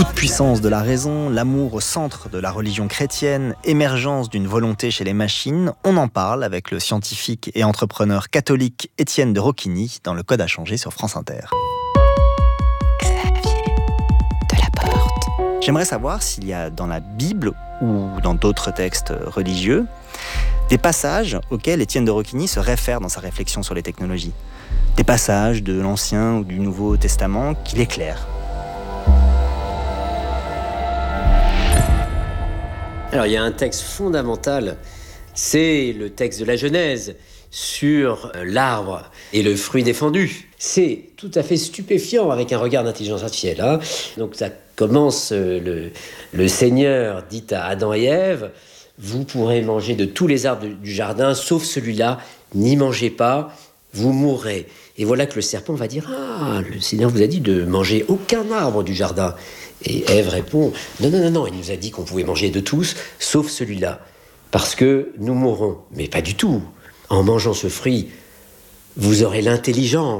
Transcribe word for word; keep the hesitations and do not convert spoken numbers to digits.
Toute puissance de la raison, l'amour au centre de la religion chrétienne, émergence d'une volonté chez les machines, on en parle avec le scientifique et entrepreneur catholique Étienne de Roquigny dans le Code à changer sur France Inter. Xavier Delaporte. J'aimerais savoir s'il y a dans la Bible ou dans d'autres textes religieux des passages auxquels Étienne de Roquigny se réfère dans sa réflexion sur les technologies. Des passages de l'Ancien ou du Nouveau Testament qui l'éclairent. Alors il y a un texte fondamental, c'est le texte de la Genèse sur l'arbre et le fruit défendu. C'est tout à fait stupéfiant avec un regard d'intelligence artificielle. Hein. Donc ça commence, le, le Seigneur dit à Adam et Ève, vous pourrez manger de tous les arbres du jardin, sauf celui-là, n'y mangez pas, vous mourrez. Et voilà que le serpent va dire, ah, le Seigneur vous a dit de manger aucun arbre du jardin. Et Ève répond, non, non, non, non, il nous a dit qu'on pouvait manger de tous, sauf celui-là, parce que nous mourrons. Mais pas du tout. En mangeant ce fruit, vous aurez l'intelligence.